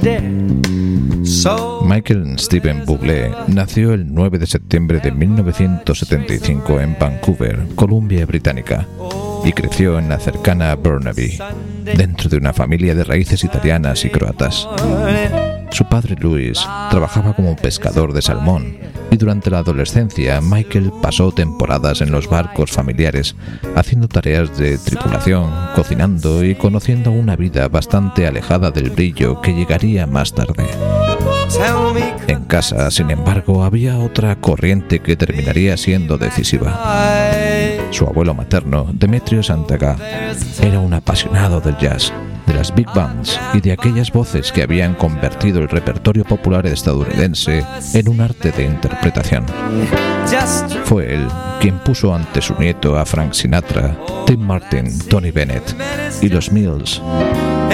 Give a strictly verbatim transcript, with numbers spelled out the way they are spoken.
Michael Stephen Bublé nació el nueve de septiembre de mil novecientos setenta y cinco en Vancouver, Columbia Británica, y creció en la cercana Burnaby, dentro de una familia de raíces italianas y croatas. Su padre Louis trabajaba como pescador de salmón y durante la adolescencia Michael pasó temporadas en los barcos familiares haciendo tareas de tripulación, cocinando y conociendo una vida bastante alejada del brillo que llegaría más tarde. En casa, sin embargo, había otra corriente que terminaría siendo decisiva. Su abuelo materno, Demetrio Santagá, era un apasionado del jazz, de las big bands y de aquellas voces que habían convertido el repertorio popular estadounidense en un arte de interpretación. Fue él quien puso ante su nieto a Frank Sinatra, Tim Martin, Tony Bennett y los Mills